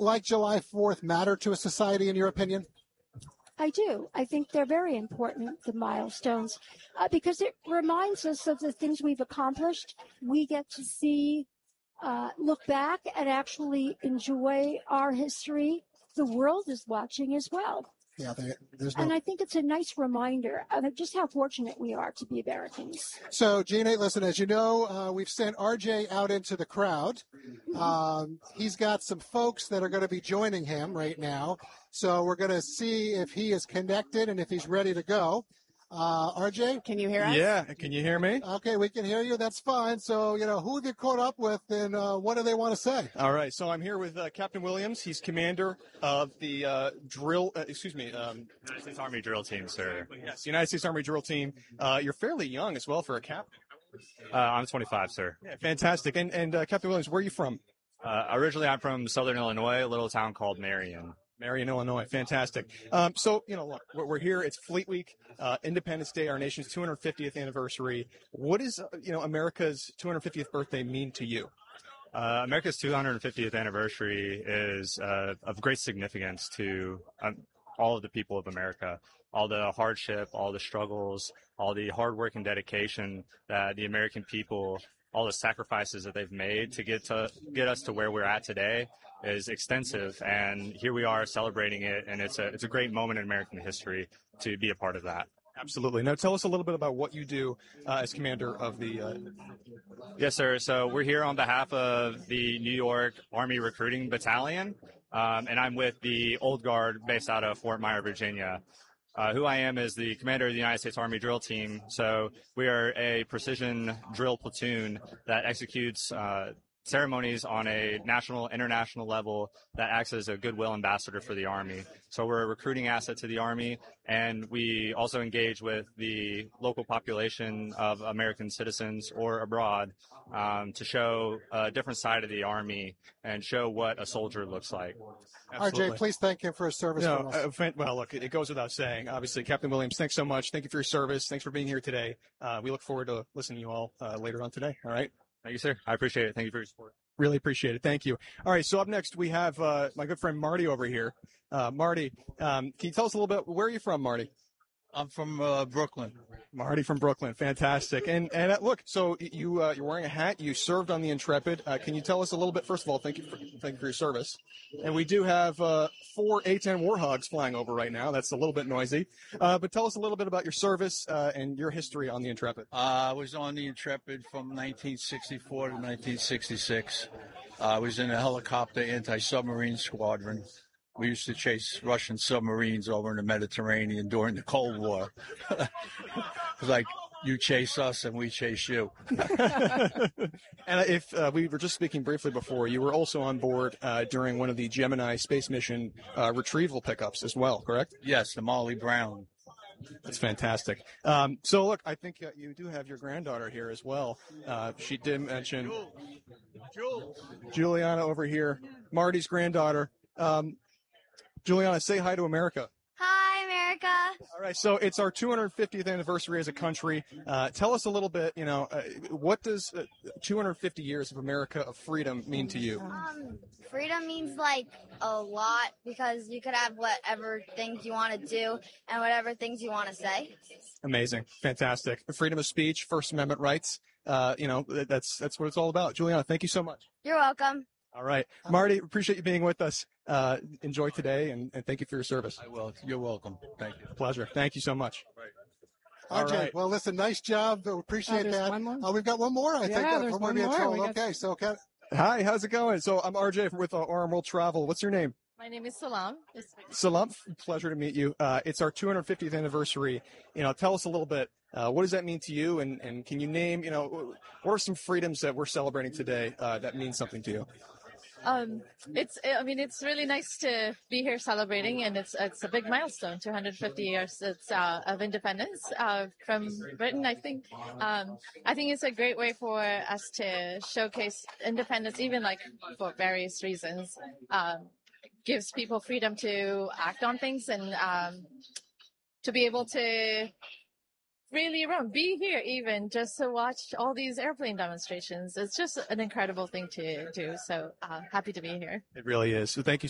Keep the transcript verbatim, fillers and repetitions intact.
like July fourth matter to a society, in your opinion? I do. I think they're very important, the milestones, uh, because it reminds us of the things we've accomplished. We get to see, uh, look back and actually enjoy our history. The world is watching as well. Yeah, they, there's no... And I think it's a nice reminder of just how fortunate we are to be Americans. So, Gina, listen, as you know, uh, we've sent R J out into the crowd. Um, he's got some folks that are going to be joining him right now. So we're going to see if he is connected and if he's ready to go. Uh, R J? Can you hear us? Yeah. Can you hear me? Okay, we can hear you. That's fine. So, you know, who have you caught up with and uh, what do they want to say? All right. So I'm here with uh, Captain Williams. He's commander of the uh, drill, uh, excuse me. Um, United States Army drill team, sir. Yes, United States Army drill team. Uh, you're fairly young as well for a captain. Uh, I'm twenty-five, sir. Yeah, fantastic. And, and uh, Captain Williams, where are you from? Uh, originally, I'm from Southern Illinois, a little town called Marion. Marion, Illinois. Fantastic. Um, so, you know, look, we're here. It's Fleet Week, uh, Independence Day, our nation's two hundred fiftieth anniversary. What does, uh, you know, America's two hundred fiftieth birthday mean to you? Uh, America's two hundred fiftieth anniversary is uh, of great significance to um, all of the people of America. All the hardship, all the struggles, all the hard work and dedication that the American people, all the sacrifices that they've made to get to get us to where we're at today is extensive, and here we are celebrating it, and it's a it's a great moment in American history to be a part of that. Absolutely. Now, tell us a little bit about what you do uh, as commander of the. Uh... Yes, sir. So we're here on behalf of the New York Army Recruiting Battalion, um, and I'm with the Old Guard based out of Fort Myer, Virginia. Uh, who I am is the commander of the United States Army drill team. So we are a precision drill platoon that executes uh, ceremonies on a national, international level that acts as a goodwill ambassador for the Army. So we're a recruiting asset to the Army, and we also engage with the local population of American citizens or abroad um, to show a different side of the Army and show what a soldier looks like. Absolutely. R J, please thank him for his service. No, uh, well, look, it goes without saying. Obviously, Captain Williams, thanks so much. Thank you for your service. Thanks for being here today. Uh, we look forward to listening to you all uh, later on today. All right. Thank you, sir. I appreciate it. Thank you for your support. Really appreciate it. Thank you. All right. So up next, we have uh, my good friend Marty over here. Uh, Marty, um, can you tell us a little bit? Where are you from, Marty? I'm from uh, Brooklyn. Marty from Brooklyn. Fantastic. And and uh, look, so you uh, you're wearing a hat. You served on the Intrepid. Uh, can you tell us a little bit? First of all, thank you for thank you for your service. And we do have uh, four A ten Warhogs flying over right now. That's a little bit noisy. Uh, but tell us a little bit about your service uh, and your history on the Intrepid. Uh, I was on the Intrepid from nineteen sixty-four to nineteen sixty-six. Uh, I was in a helicopter anti-submarine squadron. We used to chase Russian submarines over in the Mediterranean during the Cold War. It was like, you chase us and we chase you. And if uh, we were just speaking briefly before, you were also on board uh, during one of the Gemini space mission uh, retrieval pickups as well, correct? Yes, the Molly Brown. That's fantastic. Um, so, look, I think uh, you do have your granddaughter here as well. Uh, she did mention Jules. Juliana over here, Marty's granddaughter. Um, Juliana, say hi to America. Hi, America. All right, so it's our two hundred fiftieth anniversary as a country. Uh, tell us a little bit, you know, uh, what does uh, two hundred fifty years of America of freedom mean to you? Um, freedom means like a lot because you could have whatever things you want to do and whatever things you want to say. Amazing, fantastic. Freedom of speech, First Amendment rights. Uh, you know, that's that's what it's all about. Juliana, thank you so much. You're welcome. All right, Marty, appreciate you being with us. Uh, enjoy today, and, and thank you for your service. I will. You're welcome. Thank you. Pleasure. Thank you so much. R J, right. well, listen, nice job. We appreciate Oh, that. one more? Oh, we've got one more. I Yeah, think that there's we're one being more. told. We got- Okay, so can, Hi, how's it going? So I'm R J with uh, R M World Travel. What's your name? My name is Salam. Salam, pleasure to meet you. Uh, it's our two hundred fiftieth anniversary. You know, tell us a little bit. Uh, what does that mean to you? And, and can you name, you know, what are some freedoms that we're celebrating today uh, that mean something to you? Um, it's, I mean, it's really nice to be here celebrating, and it's it's a big milestone, two hundred fifty years it's, uh, of independence uh, from Britain. I think, um, I think it's a great way for us to showcase independence, even like for various reasons. Um, gives people freedom to act on things and um, to be able to really run, be here even just to watch all these airplane demonstrations. It's just an incredible thing to do. So uh, happy to be here. It really is. So thank you